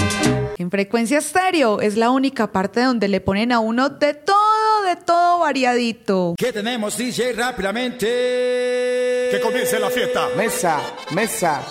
En Frecuencia Estéreo es la única parte donde le ponen a uno de todo variadito. ¿Qué tenemos, DJ? Rápidamente. Que comience la fiesta. Mesa, mesa.